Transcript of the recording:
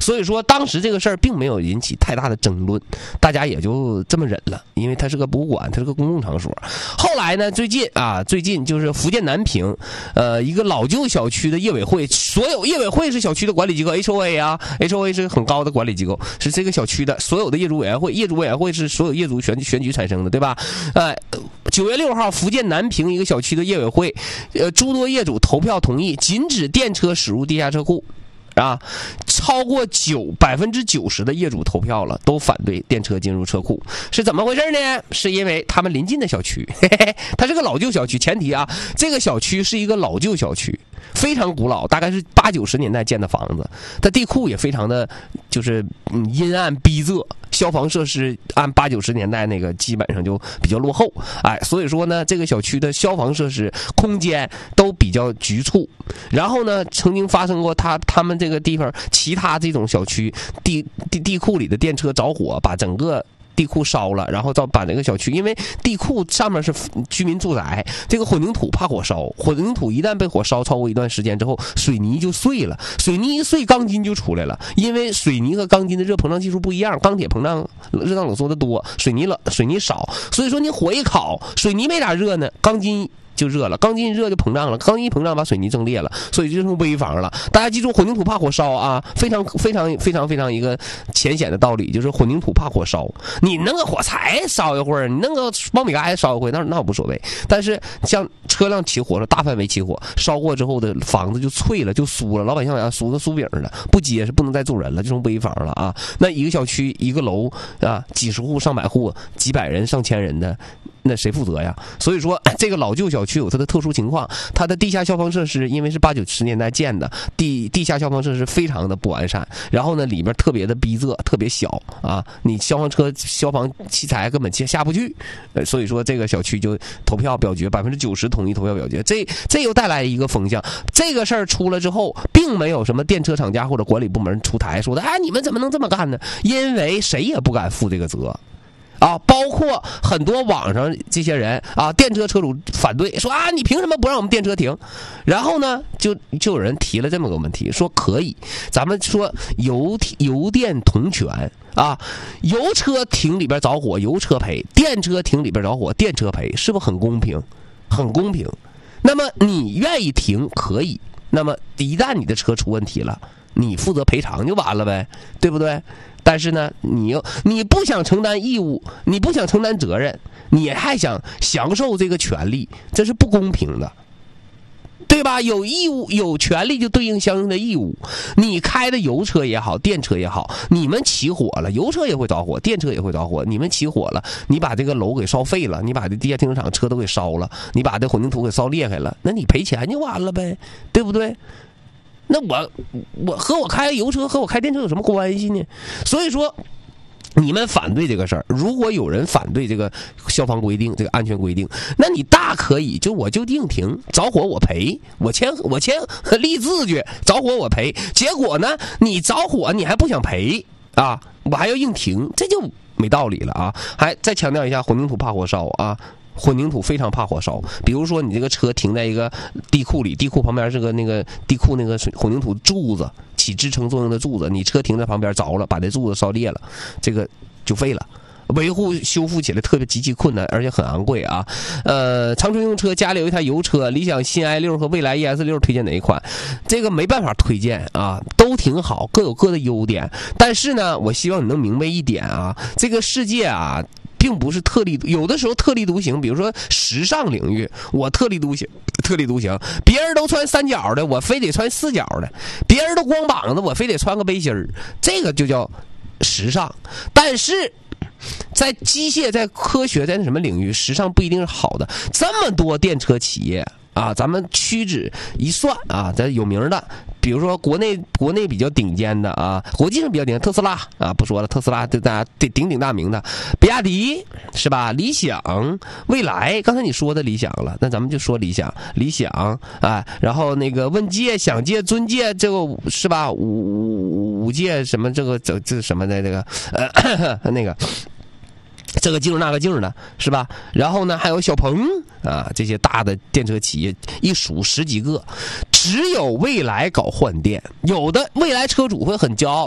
所以说当时这个事儿并没有引起太大的争论，大家也就这么忍了，因为它是个博物馆，它是个公共场所。后来呢，最近就是福建南平，一个老旧小区的业委会，所有业委会是小区的管理机构 ，HOA 啊 ，HOA 是很高的管理机构，是这个小区的所有的业主委员会，业主委员会是所有业主选举产生的，对吧？9月6号，福建南平一个小区的业委会，诸多业主投票同意禁止电车驶入地下车库。超过90%的业主投票了，都反对电车进入车库，是怎么回事呢？是因为他们临近的小区，它是个老旧小区，前提啊，这个小区是一个老旧小区，非常古老，大概是80、90年代建的房子，它地库也非常的就是阴暗逼仄，消防设施按80、90年代那个基本上就比较落后，所以说呢，这个小区的消防设施空间都比较局促。然后呢，曾经发生过他们这个地方其他这种小区地库里的电车着火，把整个地库烧了，然后把这个小区，因为地库上面是居民住宅，这个混凝土怕火烧，混凝土一旦被火烧超过一段时间之后，水泥就碎了，水泥一碎，钢筋就出来了，因为水泥和钢筋的热膨胀技术不一样，钢铁膨胀热胀冷缩的多，水泥少，所以说你火一烤，水泥没咋热呢，钢筋就热了，钢筋热就膨胀了，钢筋一膨胀把水泥震裂了，所以就成危房了。大家记住，混凝土怕火烧啊，非常一个浅显的道理，就是混凝土怕火烧。你弄个火柴烧一会儿，你弄个苞米杆烧一会儿，那无所谓。但是像车辆起火了，大范围起火，烧过之后的房子就脆了，就酥了，老百姓像酥的酥饼似的，不结实，不能再住人了，就成危房了啊。那一个小区一个楼啊，几十户、上百户、几百人、上千人的。那谁负责呀？所以说，这个老旧小区有它的特殊情况，它的地下消防设施因为是80、90年代建的，地下消防设施非常的不完善，然后呢，里面特别的逼仄，特别小啊，你消防器材根本下不去，所以说这个小区就投票表决，90%同意投票表决，这又带来一个风向。这个事儿出了之后，并没有什么电车厂家或者管理部门出台说的，你们怎么能这么干呢？因为谁也不敢负这个责。包括很多网上这些人电车车主反对说你凭什么不让我们电车停？然后呢，就有人提了这么个问题，说可以，咱们说油电同权油车停里边着火，油车赔；电车停里边着火，电车赔，是不是很公平？很公平。那么你愿意停可以，那么一旦你的车出问题了，你负责赔偿就完了呗，对不对？但是呢，你不想承担义务，你不想承担责任，你还想享受这个权利，这是不公平的，对吧？有义务有权利就对应相应的义务。你开的油车也好，电车也好，你们起火了，油车也会着火，电车也会着火，你们起火了，你把这个楼给烧废了，你把这地下停车场车都给烧了，你把这混凝土给烧裂开了，那你赔钱就完了呗，对不对？那我和我开油车和我开电车有什么关系呢？所以说你们反对这个事儿，如果有人反对这个消防规定，这个安全规定，那你大可以我就硬停，着火我赔，我签立字据，着火我赔。结果呢，你着火你还不想赔我还要硬停，这就没道理了还再强调一下，混凝土怕火烧混凝土非常怕火烧，比如说你这个车停在一个地库里，地库旁边是个那个地库那个混凝土柱子，起支撑作用的柱子，你车停在旁边着了，把这柱子烧裂了，这个就废了。维护修复起来特别极其困难，而且很昂贵长春用车家里有一台油车，理想新 i6 和蔚来 ES6 推荐哪一款？这个没办法推荐都挺好，各有各的优点。但是呢，我希望你能明白一点这个世界并不是特立，有的时候特立独行，比如说时尚领域，我特立独行，别人都穿3角的，我非得穿4角的；别人都光膀子，我非得穿个背心儿，这个就叫时尚。但是在机械、在科学、在什么领域，时尚不一定是好的。这么多电车企业咱们屈指一算咱有名的，比如说国内比较顶尖的国际上比较顶尖，特斯拉不说了，特斯拉对大家鼎大名的，比亚迪是吧？理想、蔚来，刚才你说的理想了，那咱们就说理想然后那个问界、享界、尊界，这个是吧？五界什么这什么的这个那个。这个镜那个镜的是吧？然后呢，还有小鹏这些大的电车企业一数10几个，只有蔚来搞换电。有的蔚来车主会很骄傲，